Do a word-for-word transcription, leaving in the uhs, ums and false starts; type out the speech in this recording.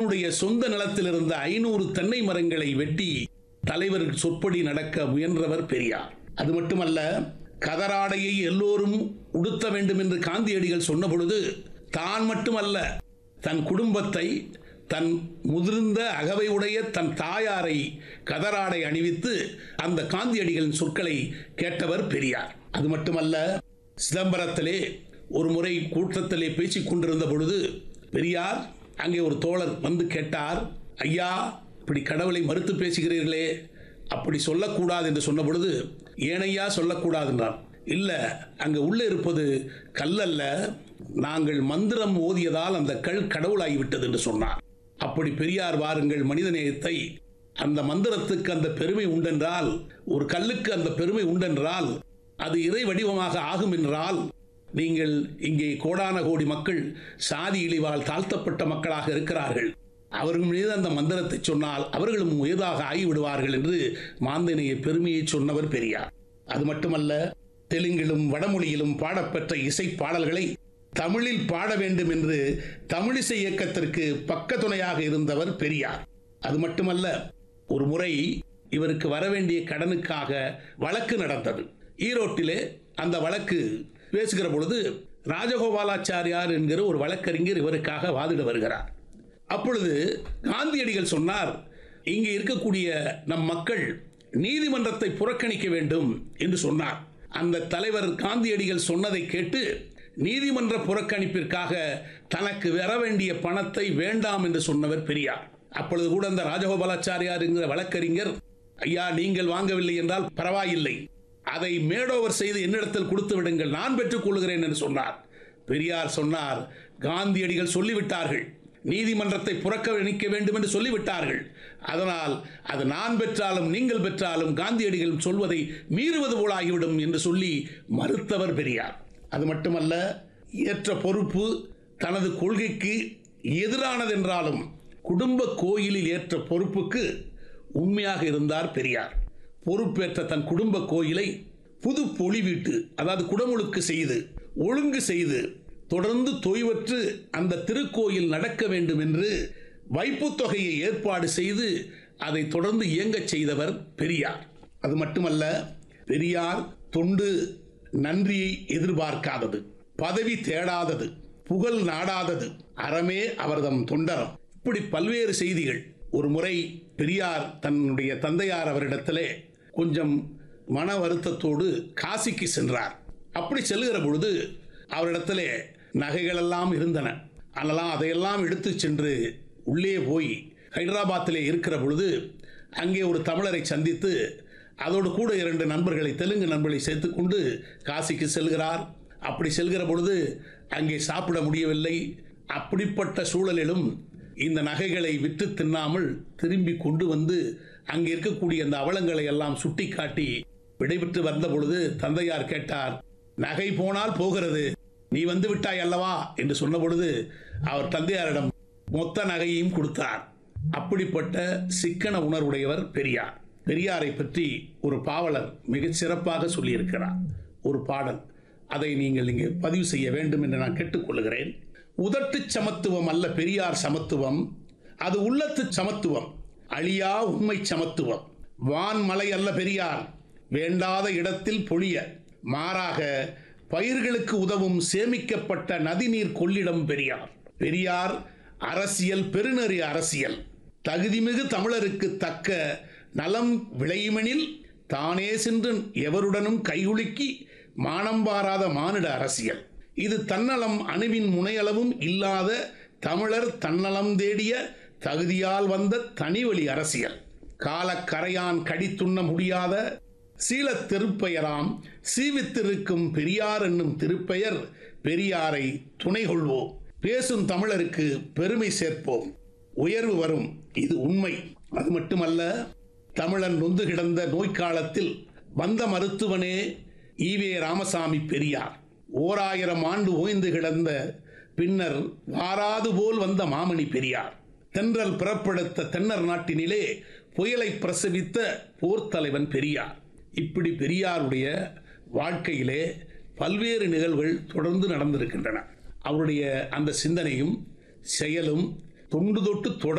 தன்னுடைய சொந்த நிலத்தில் இருந்த ஐநூறு தென்னை மரங்களை வெட்டி தலைவர் சொற்படி நடக்க முயன்றவர் பெரியார். அது மட்டுமல்ல, கதராடையை எல்லோரும் உடுத்த வேண்டும் என்று காந்தியடிகள் சொன்ன பொழுது தான் மட்டுமல்ல, தன் குடும்பத்தை, தன் முதிர்ந்த அகவை உடைய தன் தாயாரை கதராடை அணிவித்து அந்த காந்தியடிகளின் சொற்களை கேட்டவர் பெரியார். அது மட்டுமல்ல, சிதம்பரத்திலே ஒரு முறை கூட்டத்திலே பேசிக் கொண்டிருந்த பொழுது பெரியார் அங்கே ஒரு தோழர் வந்து கேட்டார், ஐயா, இப்படி கடவுளை மறுத்து பேசுகிறீர்களே, அப்படி சொல்லக்கூடாது என்று சொன்ன பொழுது, ஏனையா சொல்லக்கூடாது என்றார். இல்ல, அங்கு உள்ளே இருப்பது கல்லல்ல, நாங்கள் மந்திரம் ஓதியதால் அந்த கல் கடவுளாகிவிட்டது என்று சொன்னார். அப்படி பெரியார் வாருங்கள், மனிதநேயத்தை, அந்த மந்திரத்துக்கு அந்த பெருமை உண்டென்றால், ஒரு கல்லுக்கு அந்த பெருமை உண்டென்றால், அது இறை வடிவமாக ஆகும் என்றால், நீங்கள் இங்கே கோடான கோடி மக்கள் சாதி இழிவால் தாழ்த்தப்பட்ட மக்களாக இருக்கிறார்கள், அவர்கள் மீது அந்த மந்திரத்தை சொன்னால் அவர்களும் உயர்தாக ஆகிவிடுவார்கள் என்று மாந்தனைய பெருமையை சொன்னவர் பெரியார். அது மட்டுமல்ல, தெலுங்கிலும் வடமொழியிலும் பாடப்பெற்ற இசை பாடல்களை தமிழில் பாட வேண்டும் என்று தமிழிசை இயக்கத்திற்கு பக்க துணையாக இருந்தவர் பெரியார். அது மட்டுமல்ல, ஒரு முறை இவருக்கு வரவேண்டிய கடனுக்காக வழக்கு நடந்தது. ஈரோட்டிலே அந்த வழக்கு பேசுகிற பொழுது ராஜகோபாலாச்சாரியார் என்கிற ஒரு வழக்கறிஞர் இவருக்காக வாதிட வருகிறார். அப்பொழுது காந்தியடிகள் சொன்னார், இங்கே இருக்கக்கூடிய நம் மக்கள் நீதிமன்றத்தை புறக்கணிக்க வேண்டும் என்று சொன்னார். அந்த தலைவர் காந்தியடிகள் சொன்னதை கேட்டு நீதிமன்ற புறக்கணிப்பிற்காக தனக்கு வர வேண்டிய பணத்தை வேண்டாம் என்று சொன்னவர் பெரியார். அப்பொழுது கூட அந்த ராஜகோபாலாச்சாரியார் என்கிற வழக்கறிஞர், ஐயா, நீங்கள் வாங்கவில்லை என்றால் பரவாயில்லை, அதை மேடோவர் செய்து என்னிடத்தில் கொடுத்து விடுங்கள், நான் பெற்றுக் கொள்கிறேன் என்று சொன்னார். பெரியார் சொன்னார், காந்தியடிகள் சொல்லிவிட்டார்கள், நீதிமன்றத்தை புறக்கணிக்க வேண்டும் என்று சொல்லிவிட்டார்கள், அதனால் அது நான் பெற்றாலும் நீங்கள் பெற்றாலும் காந்தியடிகள் சொல்வதை மீறுவது போலாகிவிடும் என்று சொல்லி மறுத்தவர் பெரியார். அது மட்டுமல்ல, ஏற்ற பொறுப்பு தனது கொள்கைக்கு எதிரானது என்றாலும் குடும்ப கோயிலில் ஏற்ற பொறுப்புக்கு உண்மையாக இருந்தார் பெரியார். பொறுப்பேற்ற தன் குடும்ப கோயிலை புது பொலிவீட்டு, அதாவது குடமுழுக்கு செய்து ஒழுங்கு செய்து தொடர்ந்து தொய்வற்று அந்த திருக்கோயில் நடக்க வேண்டும் என்று வைப்புத் தொகையை ஏற்பாடு செய்து அதை தொடர்ந்து இயங்கச் செய்தவர் பெரியார். அது மட்டுமல்ல, பெரியார் தொண்டு நன்றியை எதிர்பார்க்காதது, பதவி தேடாதது, புகழ் நாடாதது, அறமே அவர்தம் தொண்டரம், இப்படி பல்வேறு செய்திகள். ஒரு முறை பெரியார் தன்னுடைய தந்தையார் அவரிடத்திலே கொஞ்சம் மன வருத்தத்தோடு காசிக்கு சென்றார். அப்படி செல்லுகிற பொழுது அவரிடத்திலே நகைகள் எல்லாம் இருந்தன. அதெல்லாம் அதையெல்லாம் எடுத்து சென்று உள்ளே போய் ஹைதராபாத்திலே இருக்கிற பொழுது அங்கே ஒரு தமிழரை சந்தித்து அதோடு கூட இரண்டு நண்பர்களை, தெலுங்கு நண்பர்களை சேர்த்துக்கொண்டு காசிக்கு செல்கிறார். அப்படி செல்கிற பொழுது அங்கே சாப்பிட முடியவில்லை. அப்படிப்பட்ட சூழலிலும் இந்த நகைகளை விற்று தின்னாமல் திரும்பி கொண்டு வந்து அங்கே இருக்கக்கூடிய அந்த அவலங்களை எல்லாம் சுட்டி காட்டி விடைபெற்று வந்த பொழுது தந்தையார் கேட்டார், நகை போனால் போகிறது, நீ வந்து விட்டாய் அல்லவா என்று சொன்ன பொழுது அவர் தந்தையாரிடம் மொத்த நகையையும் கொடுத்தார். அப்படிப்பட்ட சிக்கன உணர்வுடையவர் பெரியார். பெரியாரை பற்றி ஒரு பாவலர் மிகச் சிறப்பாக சொல்லியிருக்கிறார். ஒரு பாடல், அதை நீங்கள் இங்கே பதிவு செய்ய வேண்டும் என்று நான் கேட்டுக்கொள்கிறேன். உதட்டு சமத்துவம் அல்ல பெரியார் சமத்துவம், அது உள்ளத்து சமத்துவம், அழியா உண்மை சமத்துவம். வான்மலை அல்ல பெரியார், வேண்டாத இடத்தில் பொழிய, மாறாக பயிர்களுக்கு உதவும் சேமிக்கப்பட்ட நதிநீர் கொள்ளிடம் பெரியார். பெரியார் அரசியல் பெருநெறி அரசியல், தகுதிமிகு தமிழருக்கு தக்க நலம் விளையுமெனில் தானே சென்று எவருடனும் கைகுலுக்கி மானம் பாராத மானிட அரசியல். இது தன்னலம் அணுவின் முனையளவும் இல்லாத தமிழர் தன்னலம் தேடிய தகுதியால் வந்த தனிவழி அரசியல். காலக்கரையான் கடித்துண்ண முடியாத சீலத் திருப்பெயராம் சீவித்திருக்கும் பெரியார் என்னும் திருப்பெயர், பெரியாரை துணை கொள்வோம், பேசும் தமிழருக்கு பெருமை சேர்ப்போம், உயர்வு வரும், இது உண்மை. அது மட்டுமல்ல, தமிழன் நொந்து கிடந்த நோய்க்காலத்தில் வந்த மருத்துவனே ஈவே ராமசாமி பெரியார். ஓராயிரம் ஆண்டு ஓய்ந்து கிடந்த பின்னர் வாராது போல் வந்த மாமணி பெரியார். தென்றல் பிறப்படுத்த தென்னர் நாட்டினிலே புயலை பிரசவித்த போர்த்தலைவன் பெரியார். இப்படி பெரியாருடைய வாழ்க்கையிலே பல்வேறு நிகழ்வுகள் தொடர்ந்து நடந்திருக்கின்றன. அவருடைய அந்த சிந்தனையும் செயலும் தொண்டு தொட்டு